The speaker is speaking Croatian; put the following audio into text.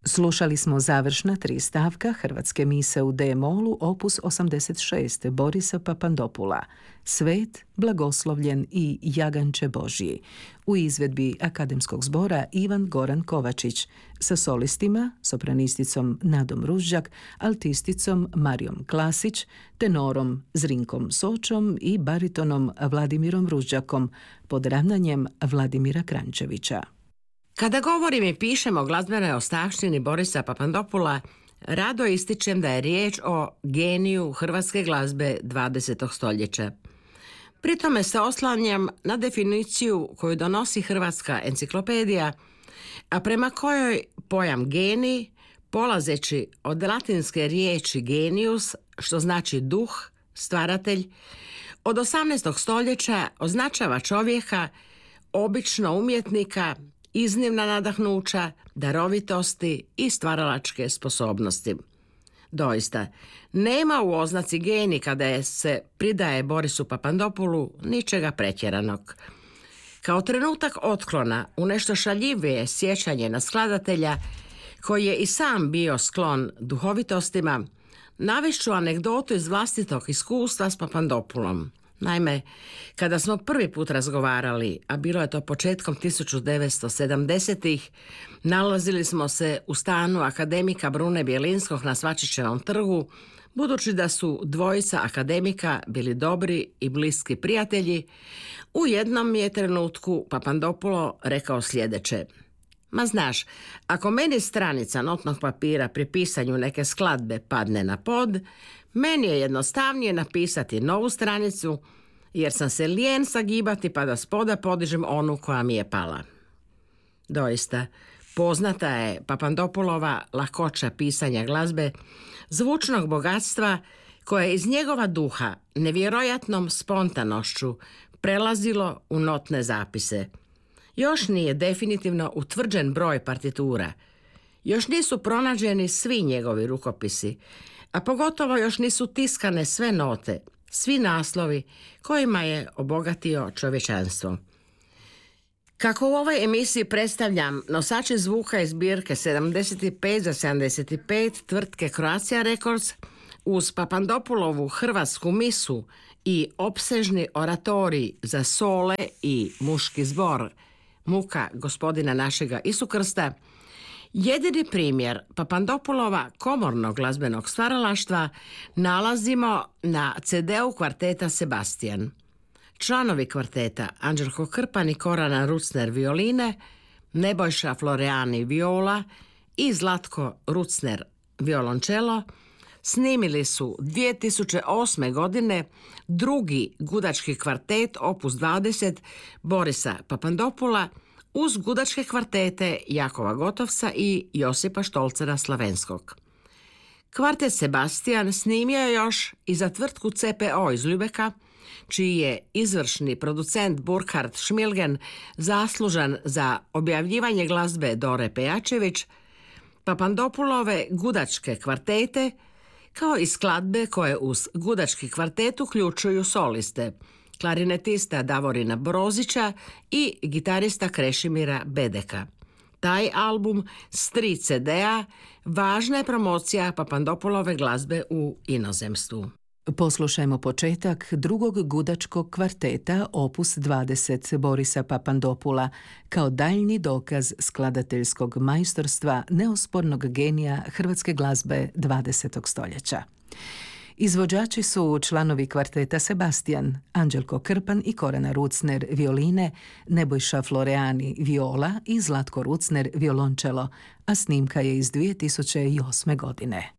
Slušali smo završna 3 stavka hrvatske mise u D-molu opus 86 Borisa Papandopula, Svet, blagoslovljen i Jaganče Božji, u izvedbi Akademskog zbora Ivan Goran Kovačić, sa solistima, sopranisticom Nadom Ružđak, altisticom Marijom Klasić, tenorom Zrinkom Sočom i baritonom Vladimirom Ružđakom, pod ravnanjem Vladimira Krančevića. Kada govorim i pišem o glazbenoj ostavštini Borisa Papandopula, rado ističem da je riječ o geniju hrvatske glazbe 20. stoljeća. Pri tome se oslanjam na definiciju koju donosi Hrvatska enciklopedija, a prema kojoj pojam genij, polazeći od latinske riječi genius, što znači duh, stvaratelj, od 18. stoljeća označava čovjeka, obično umjetnika, iznimna nadahnuća, darovitosti i stvaralačke sposobnosti. Doista, nema u oznaci genij kada se pridaje Borisu Papandopulu ničega pretjeranog. Kao trenutak otklona u nešto šaljivije sjećanje na skladatelja, koji je i sam bio sklon duhovitostima, navest ću anegdotu iz vlastitog iskustva s Papandopulom. Naime, kada smo prvi put razgovarali, a bilo je to početkom 1970-ih, nalazili smo se u stanu akademika Brune Bjelinskog na Svačićevom trgu, budući da su dvojica akademika bili dobri i bliski prijatelji. U jednom je trenutku Papandopulo rekao sljedeće: "Ma znaš, ako meni stranica notnog papira pri pisanju neke skladbe padne na pod, meni je jednostavnije napisati novu stranicu, jer sam se lijen sagibati pa da spoda podižem onu koja mi je pala." Doista, poznata je Papandopulova lakoća pisanja glazbe, zvučnog bogatstva koje je iz njegova duha nevjerojatnom spontanošću prelazilo u notne zapise. Još nije definitivno utvrđen broj partitura, još nisu pronađeni svi njegovi rukopisi, a pogotovo još nisu tiskane sve note, svi naslovi kojima je obogatio čovječanstvo. Kako u ovoj emisiji predstavljam nosači zvuka iz zbirke 75 za 75 tvrtke Croatia Records, uz Papandopulovu hrvatsku misu i opsežni oratorij za sole i muški zbor Muka gospodina našega Isukrsta, jedini primjer Papandopulova komornog glazbenog stvaralaštva nalazimo na CD-u kvarteta Sebastian. Članovi kvarteta Anđelko Krpan i Korana Rucner violine, Nebojša Floreani viola i Zlatko Rucner violončelo snimili su 2008. godine drugi gudački kvartet opus 20 Borisa Papandopula uz gudačke kvartete Jakova Gotovca i Josipa Štolcera Slavenskog. Kvartet Sebastian snimio je još i za tvrtku CPO iz Lübecka, čiji je izvršni producent Burkhard Schmilgen zaslužan za objavljivanje glazbe Dore Pejačević, Papandopulove gudačke kvartete, kao i skladbe koje uz gudački kvartet uključuju soliste, klarinetista Davorina Brozića i gitarista Krešimira Bedeka. Taj album s 3 CD-a važna je promocija Papandopulove glazbe u inozemstvu. Poslušajmo početak drugog gudačkog kvarteta opus 20 Borisa Papandopula kao daljnji dokaz skladateljskog majstorstva neospornog genija hrvatske glazbe 20. stoljeća. Izvođači su članovi kvarteta Sebastian, Anđelko Krpan i Korana Rucner violine, Nebojša Floreani viola i Zlatko Rucner violončelo, a snimka je iz 2008. godine.